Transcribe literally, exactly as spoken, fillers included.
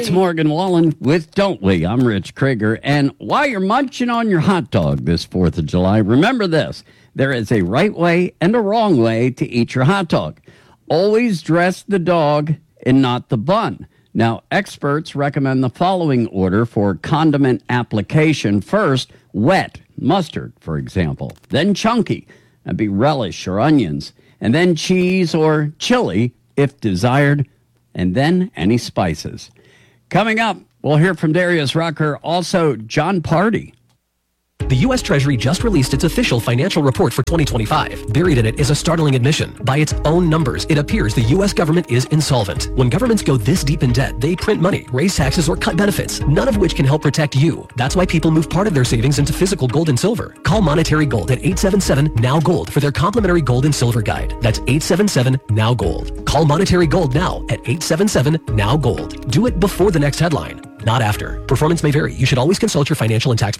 It's Morgan Wallen with Don't We? I'm Rich Krieger. And while you're munching on your hot dog this fourth of July, remember this. There is a right way and a wrong way to eat your hot dog. Always dress the dog and not the bun. Now, experts recommend the following order for condiment application. First, wet, mustard, for example. Then chunky, that'd be relish or onions. And then cheese or chili, if desired. And then any spices. Coming up, we'll hear from Darius Rucker, also John Party. The U S Treasury just released its official financial report for twenty twenty-five. Buried in it is a startling admission. By its own numbers, it appears the U S government is insolvent. When governments go this deep in debt, they print money, raise taxes, or cut benefits, none of which can help protect you. That's why people move part of their savings into physical gold and silver. Call Monetary Gold at eight seven seven, N O W, GOLD for their complimentary gold and silver guide. That's eight seven seven, N O W, GOLD. Call Monetary Gold now at eight seven seven, N O W, GOLD. Do it before the next headline, not after. Performance may vary. You should always consult your financial and tax